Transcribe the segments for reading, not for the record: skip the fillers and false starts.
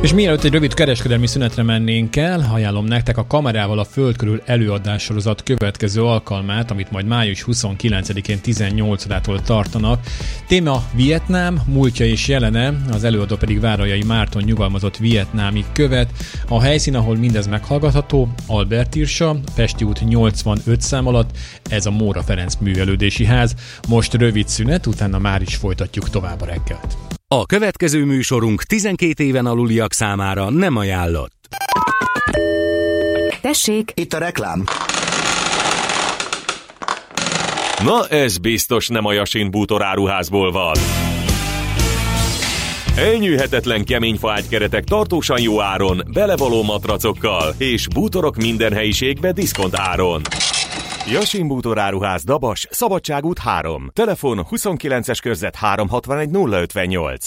És mielőtt egy rövid kereskedelmi szünetre mennénk el, ajánlom nektek a Kamerával a Föld körül előadássorozat következő alkalmát, amit majd május 29-én 18-ától tartanak. Téma Vietnám, múltja és jelene, az előadó pedig Várajai Márton nyugalmazott vietnámi követ. A helyszín, ahol mindez meghallgatható, Albert Irsa, Pesti út 85 szám alatt, ez a Móra Ferenc Művelődési Ház. Most rövid szünet, utána már is folytatjuk tovább a reggelt. A következő műsorunk 12 éven aluliak számára nem ajánlott. Tessék! Itt a reklám. Na, ez biztos nem a Yasin bútoráruházból van. Elnyűhetetlen kemény faágykeretek tartósan jó áron, belevaló matracokkal és bútorok minden helyiségbe diszkont áron. Yasin bútoráruház, Dabas, Szabadságút 3. Telefon 29-es körzet 361 058.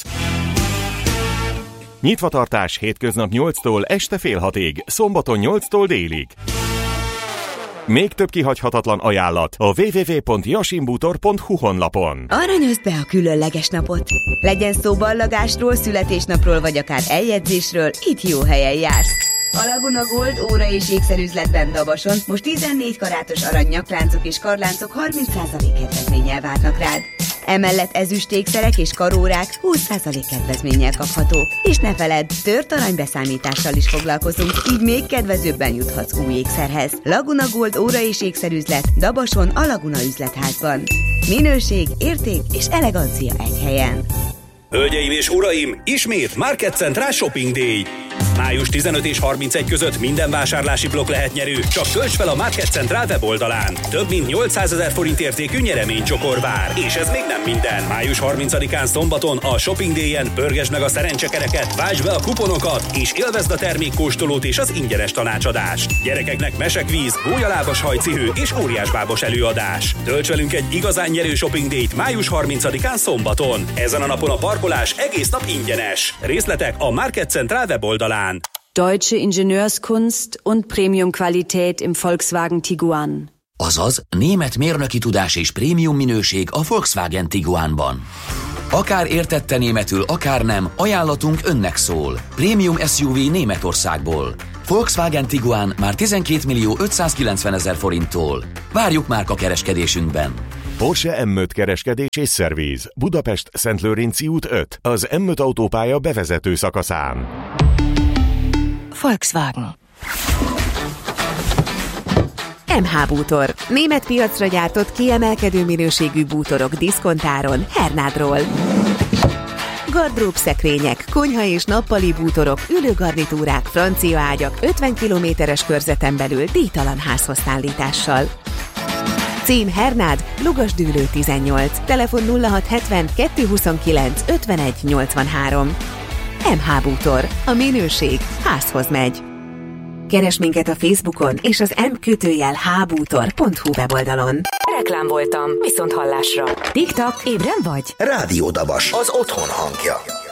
Nyitvatartás hétköznap 8-tól este fél 6-ig, szombaton 8-tól délig. Még több kihagyhatatlan ajánlat a www.yasinbútor.hu honlapon. Aranyozd be a különleges napot! Legyen szó ballagásról, születésnapról vagy akár eljegyzésről, itt jó helyen jársz. A Laguna Gold óra és ékszerüzletben Dabason most 14 karátos arany nyakláncok és karláncok 30% kedvezménnyel várnak rád. Emellett ezüst ékszerek és karórák 20% kedvezménnyel kaphatók. És ne feledd, tört aranybeszámítással is foglalkozunk, így még kedvezőbben juthatsz új ékszerhez. Laguna Gold óra és ékszerüzlet Dabason a Laguna üzletházban. Minőség, érték és elegancia egy helyen. Hölgyeim és uraim, ismét Market Central Shopping Day. Május 15 és 31 között minden vásárlási blokk lehet nyerő, csak tölts fel a Market Central weboldalán. Több mint 800 000 forint értékű nyereménycsokor vár. És ez még nem minden. Május 30-án szombaton a Shopping Day-en pörgesd meg a szerencsekereket, váltsd be a kuponokat, és élvezd a termékkóstolót és az ingyenes tanácsadást. Gyerekeknek mesekvíz, gólyalábas hajcihő és óriásbábos előadás. Tölts velünk egy igazán nyerő Shopping Day-t május 30-án szombaton. Ezen a napon a parkolás egész nap ingyenes. Részletek a Market Central weboldalán. Deutsche Ingenieurskunst und Premium-Qualität im Volkswagen Tiguan. Azaz, német mérnöki tudás és prémium minőség a Volkswagen Tiguanban. Akár értette németül, akár nem, ajánlatunk önnek szól. Prémium SUV Németországból. Volkswagen Tiguan már 12 590 000 forinttól. Várjuk márka kereskedésünkben. Porsche M5 kereskedés és szerviz. Budapest Szentlőrinci út 5. Az M5 autópálya bevezető szakaszán. Volkswagen. MH Bútor. Német piacra gyártott kiemelkedő minőségű bútorok diszkontáron Hernádról. Gardrób szekrények, konyha és nappali bútorok, ülőgarnitúrák, francia ágyak 50 kilométeres körzeten belül díjtalan házhozszállítással. Cím Hernád, Lugasdűlő 18, telefon 0670 229 51 83. MH Bútor. A minőség házhoz megy. Keresd minket a Facebookon és az m-bútor.hu weboldalon. Reklám voltam, viszont hallásra. Tik-tak, ébren vagy? Rádió Dabas, az otthon hangja.